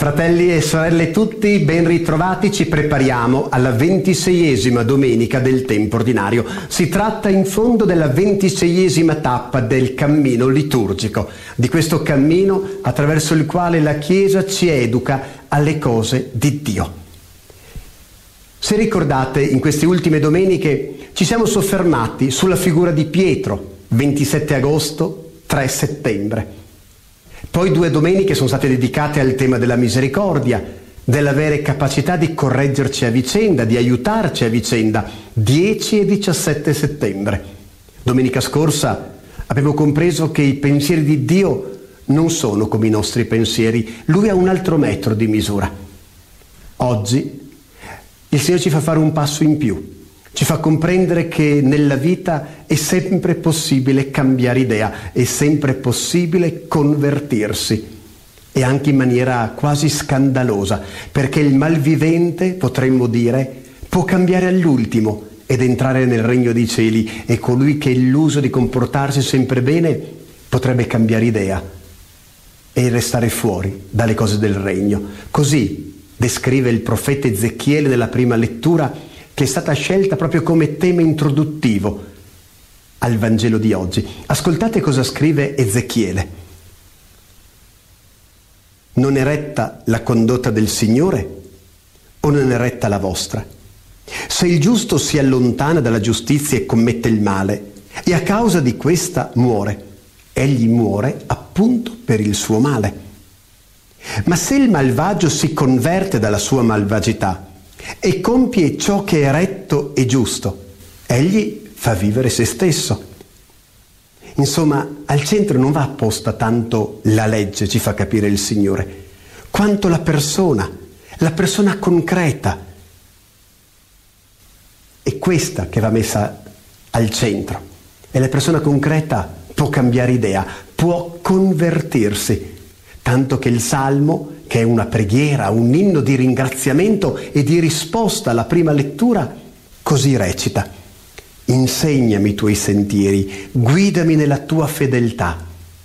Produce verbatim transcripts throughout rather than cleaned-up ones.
Fratelli e sorelle tutti, ben ritrovati, ci prepariamo alla ventiseiesima domenica del tempo ordinario. Si tratta in fondo della ventiseiesima tappa del cammino liturgico, di questo cammino attraverso il quale la Chiesa ci educa alle cose di Dio. Se ricordate, in queste ultime domeniche ci siamo soffermati sulla figura di Pietro, ventisette agosto, tre settembre. Poi due domeniche sono state dedicate al tema della misericordia, dell'avere capacità di correggerci a vicenda, di aiutarci a vicenda, dieci e diciassette settembre. Domenica scorsa avevo compreso che i pensieri di Dio non sono come i nostri pensieri, Lui ha un altro metro di misura. Oggi il Signore ci fa fare un passo in più, ci fa comprendere che nella vita è sempre possibile cambiare idea, è sempre possibile convertirsi, e anche in maniera quasi scandalosa, perché il malvivente, potremmo dire, può cambiare all'ultimo ed entrare nel regno dei cieli, e colui che è illuso di comportarsi sempre bene potrebbe cambiare idea e restare fuori dalle cose del regno. Così descrive il profeta Ezechiele nella prima lettura, che è stata scelta proprio come tema introduttivo al Vangelo di oggi. Ascoltate cosa scrive Ezechiele. Non è retta la condotta del Signore o non è retta la vostra? Se il giusto si allontana dalla giustizia e commette il male e a causa di questa muore, egli muore appunto per il suo male. Ma se il malvagio si converte dalla sua malvagità e compie ciò che è retto e giusto, egli fa vivere se stesso. Insomma, al centro non va apposta tanto la legge, ci fa capire il Signore, quanto la persona, la persona concreta. È questa che va messa al centro. E la persona concreta può cambiare idea, può convertirsi. Tanto che il Salmo, che è una preghiera, un inno di ringraziamento e di risposta alla prima lettura, così recita: insegnami i tuoi sentieri, guidami nella tua fedeltà.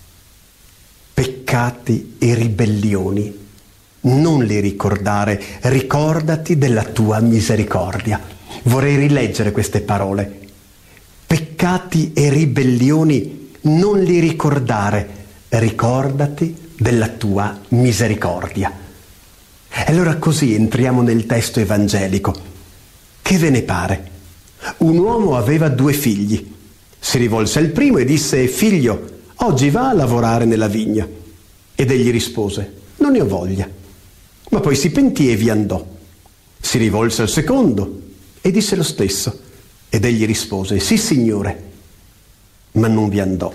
Peccati e ribellioni non li ricordare, ricordati della tua misericordia. Vorrei rileggere queste parole. Peccati e ribellioni non li ricordare, ricordati della tua misericordia. E allora così entriamo nel testo evangelico. Che ve ne pare? Un uomo aveva due figli. Si rivolse al primo e disse: figlio, oggi va a lavorare nella vigna. Ed egli rispose: non ne ho voglia. Ma poi si pentì e vi andò. Si rivolse al secondo e disse lo stesso. Ed egli rispose: sì, signore, ma non vi andò.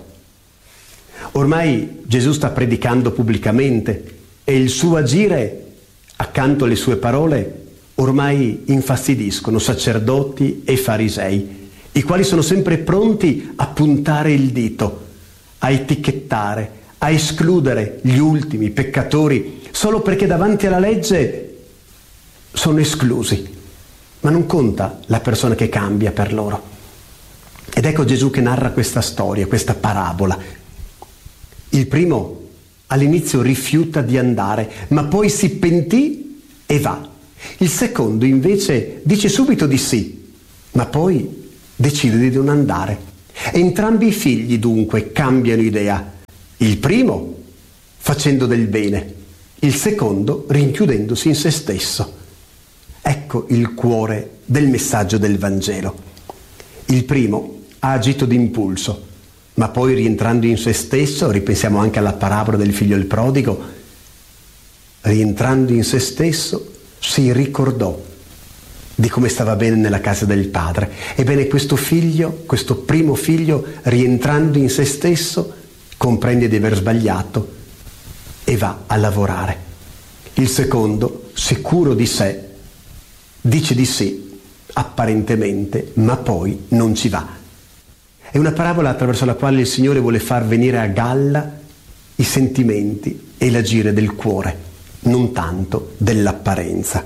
Ormai Gesù sta predicando pubblicamente e il suo agire, accanto alle sue parole, ormai infastidiscono sacerdoti e farisei, i quali sono sempre pronti a puntare il dito, a etichettare, a escludere gli ultimi peccatori, solo perché davanti alla legge sono esclusi. Ma non conta la persona che cambia per loro. Ed ecco Gesù che narra questa storia, questa parabola. Il primo all'inizio rifiuta di andare, ma poi si pentì e va. Il secondo invece dice subito di sì, ma poi decide di non andare. Entrambi i figli dunque cambiano idea. Il primo facendo del bene, il secondo rinchiudendosi in se stesso. Ecco il cuore del messaggio del Vangelo. Il primo ha agito d'impulso, ma poi rientrando in se stesso, ripensiamo anche alla parabola del figlio il prodigo, rientrando in se stesso si ricordò di come stava bene nella casa del padre. Ebbene, questo figlio, questo primo figlio, rientrando in se stesso, comprende di aver sbagliato e va a lavorare. Il secondo, sicuro di sé, dice di sì, apparentemente, ma poi non ci va. È una parabola attraverso la quale il Signore vuole far venire a galla i sentimenti e l'agire del cuore, non tanto dell'apparenza.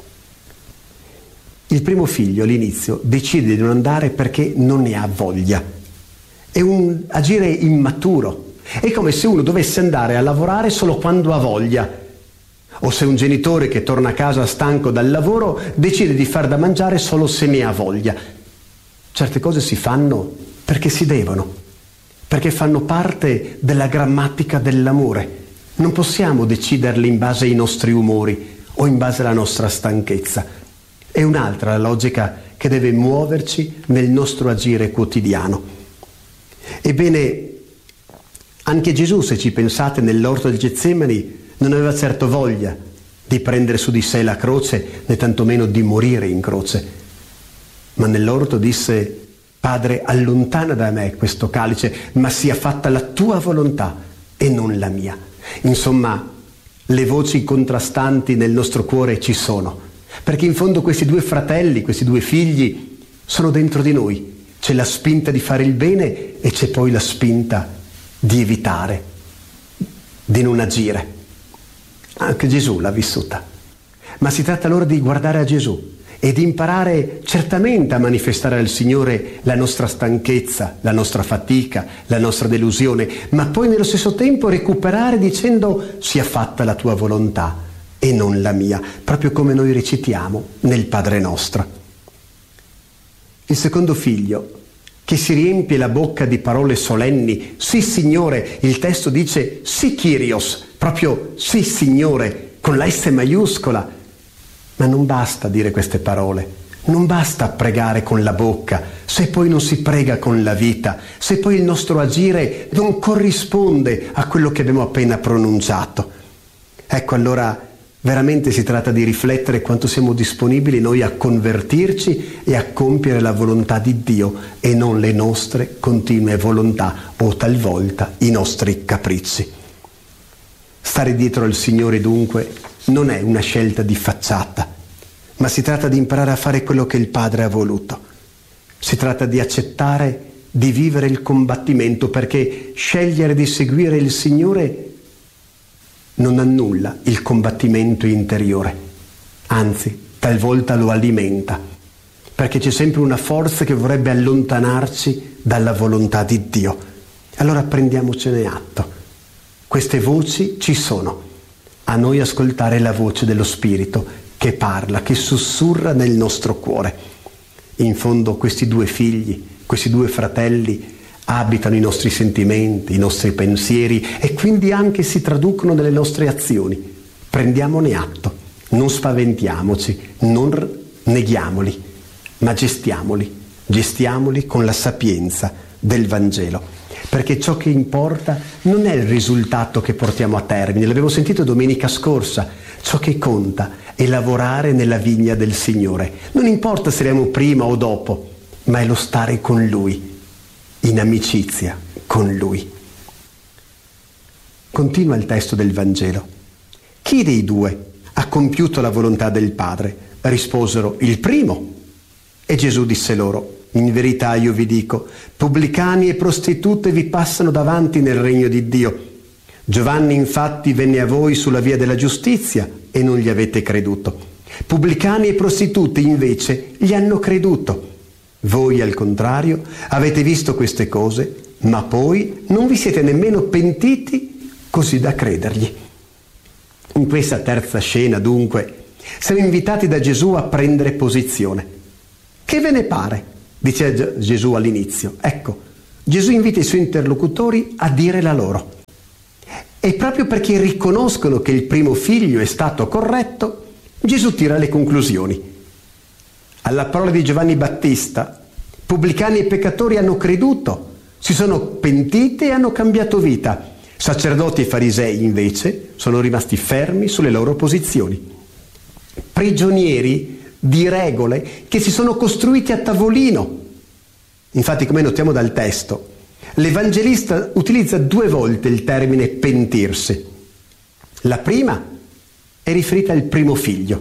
Il primo figlio all'inizio decide di non andare perché non ne ha voglia. È un agire immaturo. È come se uno dovesse andare a lavorare solo quando ha voglia. O se un genitore che torna a casa stanco dal lavoro decide di far da mangiare solo se ne ha voglia. Certe cose si fanno perché si devono, perché fanno parte della grammatica dell'amore. Non possiamo deciderle in base ai nostri umori o in base alla nostra stanchezza. È un'altra la logica che deve muoverci nel nostro agire quotidiano. Ebbene, anche Gesù, se ci pensate, nell'orto del Getsemani non aveva certo voglia di prendere su di sé la croce, né tantomeno di morire in croce. Ma nell'orto disse: Padre, allontana da me questo calice, ma sia fatta la tua volontà e non la mia. Insomma, le voci contrastanti nel nostro cuore ci sono, perché in fondo questi due fratelli, questi due figli, sono dentro di noi. C'è la spinta di fare il bene e c'è poi la spinta di evitare, di non agire. Anche Gesù l'ha vissuta. Ma si tratta allora di guardare a Gesù e di imparare certamente a manifestare al Signore la nostra stanchezza, la nostra fatica, la nostra delusione, ma poi nello stesso tempo recuperare dicendo: sia fatta la tua volontà e non la mia, proprio come noi recitiamo nel Padre nostro. Il secondo figlio, che si riempie la bocca di parole solenni: sì Signore, il testo dice sì Kyrios, proprio sì Signore, con la S maiuscola. Ma non basta dire queste parole, non basta pregare con la bocca, se poi non si prega con la vita, se poi il nostro agire non corrisponde a quello che abbiamo appena pronunciato. Ecco, allora veramente si tratta di riflettere quanto siamo disponibili noi a convertirci e a compiere la volontà di Dio e non le nostre continue volontà o talvolta i nostri capricci. Stare dietro al Signore dunque non è una scelta di facciata, ma si tratta di imparare a fare quello che il Padre ha voluto. Si tratta di accettare di vivere il combattimento, perché scegliere di seguire il Signore non annulla il combattimento interiore, anzi, talvolta lo alimenta, perché c'è sempre una forza che vorrebbe allontanarci dalla volontà di Dio. Allora prendiamocene atto. Queste voci ci sono. A noi ascoltare la voce dello Spirito che parla, che sussurra nel nostro cuore. In fondo questi due figli, questi due fratelli abitano i nostri sentimenti, i nostri pensieri e quindi anche si traducono nelle nostre azioni. Prendiamone atto, non spaventiamoci, non neghiamoli, ma gestiamoli, gestiamoli con la sapienza del Vangelo. Perché ciò che importa non è il risultato che portiamo a termine, l'abbiamo sentito domenica scorsa, ciò che conta è lavorare nella vigna del Signore. Non importa se siamo prima o dopo, ma è lo stare con Lui, in amicizia con Lui. Continua il testo del Vangelo. Chi dei due ha compiuto la volontà del Padre? Risposero: il primo. E Gesù disse loro: in verità io vi dico, pubblicani e prostitute vi passano davanti nel regno di Dio. Giovanni infatti venne a voi sulla via della giustizia e non gli avete creduto. Pubblicani e prostitute invece gli hanno creduto. Voi al contrario avete visto queste cose, ma poi non vi siete nemmeno pentiti così da credergli. In questa terza scena dunque siamo invitati da Gesù a prendere posizione. Che ve ne pare? Dice Gesù all'inizio. Ecco, Gesù invita i suoi interlocutori a dire la loro. E proprio perché riconoscono che il primo figlio è stato corretto, Gesù tira le conclusioni. Alla parola di Giovanni Battista, pubblicani e peccatori hanno creduto, si sono pentiti e hanno cambiato vita. Sacerdoti e farisei invece sono rimasti fermi sulle loro posizioni. Prigionieri di regole che si sono costruiti a tavolino. Infatti, come notiamo dal testo, l'Evangelista utilizza due volte il termine pentirsi. La prima è riferita al primo figlio.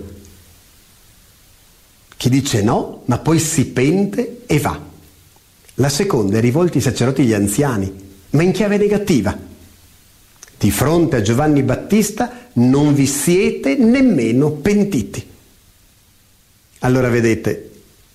Chi dice no, ma poi si pente e va. La seconda è rivolta ai sacerdoti e agli anziani, ma in chiave negativa. Di fronte a Giovanni Battista non vi siete nemmeno pentiti. Allora vedete,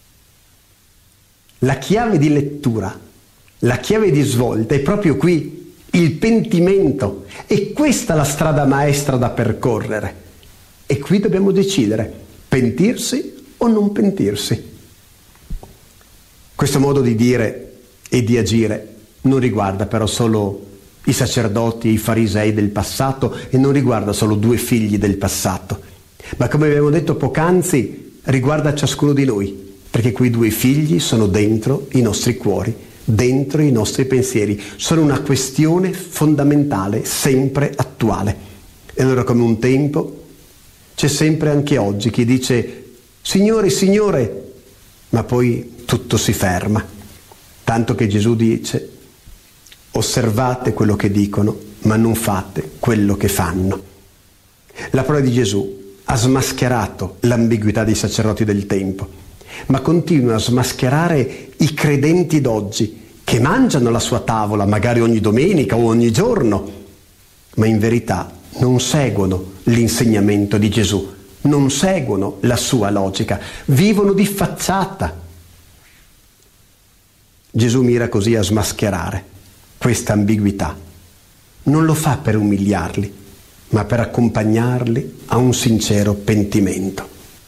la chiave di lettura, la chiave di svolta è proprio qui, il pentimento. E questa è la strada maestra da percorrere. E qui dobbiamo decidere, pentirsi o non pentirsi. Questo modo di dire e di agire non riguarda però solo i sacerdoti e i farisei del passato e non riguarda solo due figli del passato, ma come abbiamo detto poc'anzi riguarda ciascuno di noi, perché quei due figli sono dentro i nostri cuori, dentro i nostri pensieri, sono una questione fondamentale, sempre attuale. E allora come un tempo c'è sempre anche oggi chi dice Signore, Signore, ma poi tutto si ferma, tanto che Gesù dice osservate quello che dicono, ma non fate quello che fanno. La parola di Gesù ha smascherato l'ambiguità dei sacerdoti del tempo, ma continua a smascherare i credenti d'oggi che mangiano la sua tavola, magari ogni domenica o ogni giorno, ma in verità non seguono l'insegnamento di Gesù, non seguono la sua logica, vivono di facciata. Gesù mira così a smascherare questa ambiguità. Non lo fa per umiliarli, ma per accompagnarli a un sincero pentimento.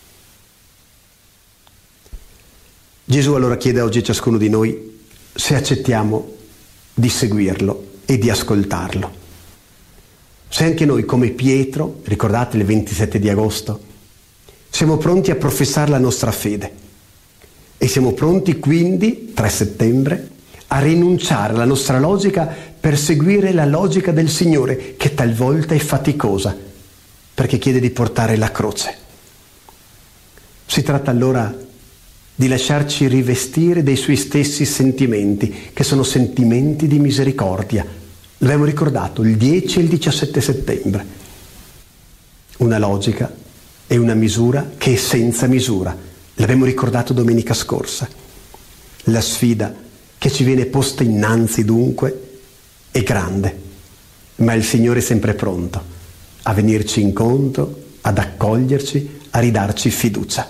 Gesù allora chiede oggi a ciascuno di noi se accettiamo di seguirlo e di ascoltarlo. Se anche noi come Pietro, ricordate il ventisette di agosto, siamo pronti a professare la nostra fede e siamo pronti quindi, tre settembre, a rinunciare alla nostra logica per seguire la logica del Signore, che talvolta è faticosa, perché chiede di portare la croce. Si tratta allora di lasciarci rivestire dei suoi stessi sentimenti, che sono sentimenti di misericordia. L'abbiamo ricordato il dieci e il diciassette settembre. Una logica e una misura che è senza misura. L'abbiamo ricordato domenica scorsa. La sfida che ci viene posta innanzi dunque è grande, ma il Signore è sempre pronto a venirci incontro, ad accoglierci, a ridarci fiducia.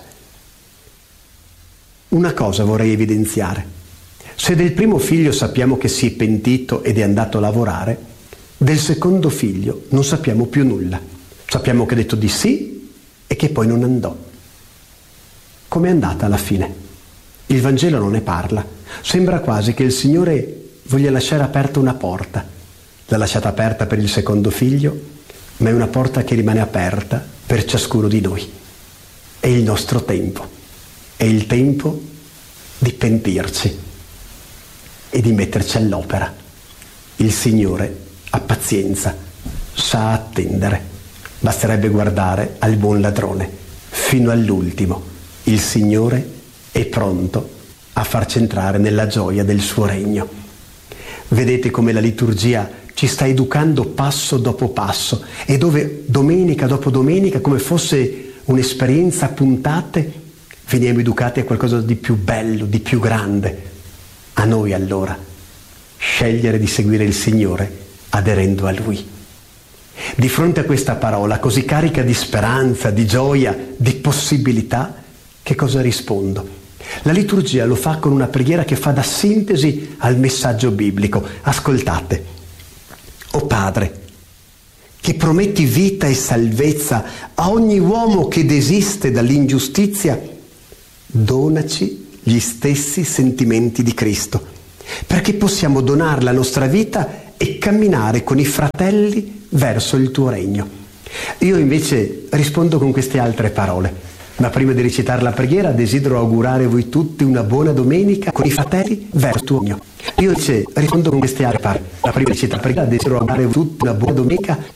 Una cosa vorrei evidenziare: se del primo figlio sappiamo che si è pentito ed è andato a lavorare, del secondo figlio non sappiamo più nulla. Sappiamo che ha detto di sì e che poi non andò. Com'è andata alla fine? Il Vangelo non ne parla. Sembra quasi che il Signore voglia lasciare aperta una porta. L'ha lasciata aperta per il secondo figlio, ma è una porta che rimane aperta per ciascuno di noi. È il nostro tempo. È il tempo di pentirci e di metterci all'opera. Il Signore ha pazienza, sa attendere. Basterebbe guardare al buon ladrone. Fino all'ultimo il Signore è pronto a farci entrare nella gioia del suo regno. Vedete come la liturgia ci sta educando passo dopo passo e dove domenica dopo domenica, come fosse un'esperienza a puntate, veniamo educati a qualcosa di più bello, di più grande. A noi allora scegliere di seguire il Signore aderendo a Lui. Di fronte a questa parola così carica di speranza, di gioia, di possibilità, che cosa rispondo? La liturgia lo fa con una preghiera che fa da sintesi al messaggio biblico. Ascoltate. O Padre, che prometti vita e salvezza a ogni uomo che desiste dall'ingiustizia, donaci gli stessi sentimenti di Cristo, perché possiamo donare la nostra vita e camminare con i fratelli verso il tuo regno. Io invece rispondo con queste altre parole. Ma prima di recitare la preghiera desidero augurare a voi tutti una buona domenica con i fratelli verso il tuo regno. Io invece rispondo con queste altre parole. Ma prima di recitare la preghiera desidero augurare a voi tutti una buona domenica